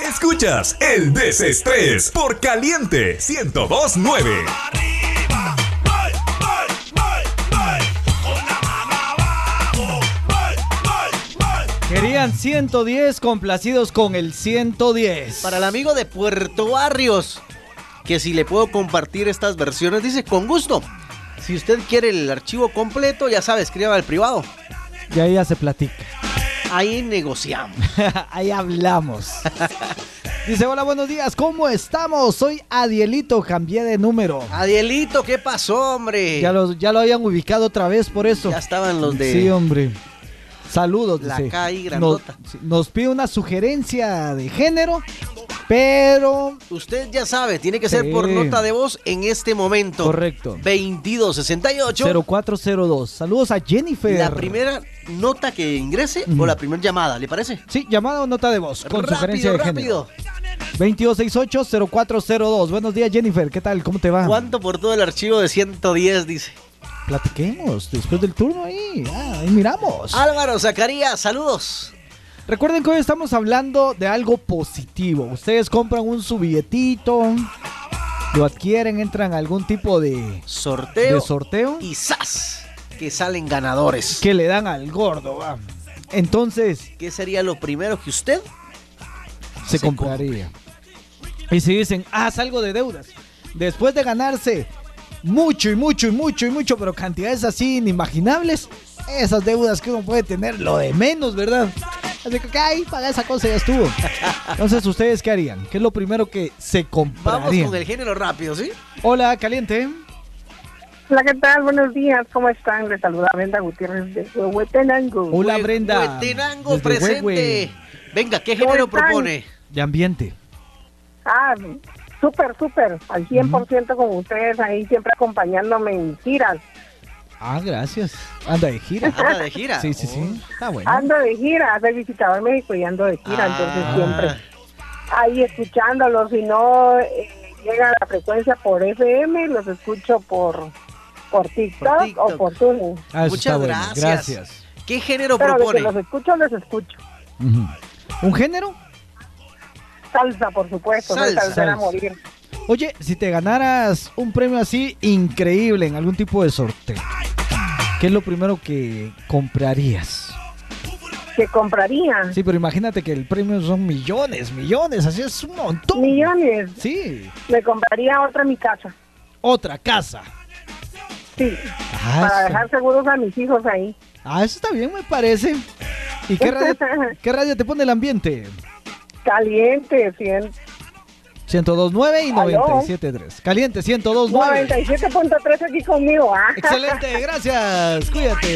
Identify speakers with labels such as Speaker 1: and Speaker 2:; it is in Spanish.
Speaker 1: Escuchas el Desestrés por Caliente 102.9.
Speaker 2: Querían 110, complacidos con el 110.
Speaker 3: Para el amigo de Puerto Barrios, que si le puedo compartir estas versiones, dice, con gusto. Si usted quiere el archivo completo, ya sabe, escriba al privado.
Speaker 2: Y ahí ya se platica.
Speaker 3: Ahí negociamos.
Speaker 2: Ahí hablamos. Dice, hola, buenos días, ¿cómo estamos? Soy Adielito, cambié de número.
Speaker 3: Adielito, ¿qué pasó, hombre?
Speaker 2: Ya lo habían ubicado otra vez por eso.
Speaker 3: Ya estaban los de...
Speaker 2: Sí, hombre. Saludos,
Speaker 3: la
Speaker 2: dice.
Speaker 3: K ahí grandota.
Speaker 2: Nos pide una sugerencia de género, pero...
Speaker 3: Usted ya sabe, tiene que ser por nota de voz en este momento.
Speaker 2: Correcto.
Speaker 3: 2268
Speaker 2: 0402. Saludos a Jennifer.
Speaker 3: La primera nota que ingrese o la primera llamada, ¿le parece?
Speaker 2: Sí, llamada o nota de voz con
Speaker 3: rápido,
Speaker 2: sugerencia de género. 2268-0402. Buenos días, Jennifer. ¿Qué tal? ¿Cómo te va?
Speaker 3: ¿Cuánto por todo el archivo de 110, dice?
Speaker 2: Platiquemos después del turno ahí. Ahí miramos.
Speaker 3: Álvaro, Zacarías, saludos.
Speaker 2: Recuerden que hoy estamos hablando de algo positivo. Ustedes compran su billetito, lo adquieren, entran a algún tipo de sorteo
Speaker 3: y ¡zas! Que salen ganadores.
Speaker 2: Que le dan al gordo, va. Entonces,
Speaker 3: ¿qué sería lo primero que usted
Speaker 2: se compraría? Y si dicen, salgo de deudas. Después de ganarse mucho, pero cantidades así inimaginables, esas deudas que uno puede tener, lo de menos, ¿verdad? Así que, paga esa cosa y ya estuvo. Entonces, ¿ustedes qué harían? ¿Qué es lo primero que se comprarían?
Speaker 3: Vamos con el género rápido, ¿sí?
Speaker 2: Hola, Caliente.
Speaker 4: Hola, ¿qué tal? Buenos días, ¿cómo están? Les saluda Brenda Gutiérrez de Huehuetenango.
Speaker 2: Hola, Brenda.
Speaker 3: Huehuetenango presente. Venga, ¿qué género propone?
Speaker 2: De ambiente.
Speaker 4: Súper, al 100% con ustedes ahí, siempre acompañándome en giras.
Speaker 2: Gracias. Anda de gira.
Speaker 3: ¿Anda de gira?
Speaker 2: Sí. Está bueno.
Speaker 4: Ando de gira, soy visitador en México y ando de gira, entonces siempre ahí escuchándolos. Si no llega la frecuencia por FM, los escucho por TikTok o por TuneIn.
Speaker 3: Muchas gracias. ¿Qué género propone?
Speaker 4: De que los escucho.
Speaker 2: ¿Un género?
Speaker 4: Salsa, por supuesto. Salsa a morir.
Speaker 2: Oye, si te ganaras un premio así increíble en algún tipo de sorteo, ¿qué es lo primero que comprarías?
Speaker 4: ¿Que compraría?
Speaker 2: Sí, pero imagínate que el premio son millones, así es un montón.
Speaker 4: ¿Millones?
Speaker 2: Sí.
Speaker 4: Me compraría mi casa.
Speaker 2: ¿Otra casa?
Speaker 4: Sí, para dejar seguros a mis hijos ahí.
Speaker 2: Eso está bien, me parece. ¿Y qué radio te pone el ambiente?
Speaker 4: Caliente,
Speaker 2: 102.9 y 97.3. Caliente, 102.9.
Speaker 4: 97.3 aquí conmigo.
Speaker 2: Excelente, gracias. Cuídate.